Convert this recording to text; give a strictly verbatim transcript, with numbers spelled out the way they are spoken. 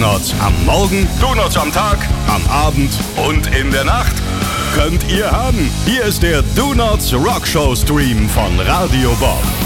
Donuts am Morgen, Donuts am Tag, am Abend und in der Nacht. könnt ihr haben. Hier ist der Donuts Rockshow Stream von Radio Bob.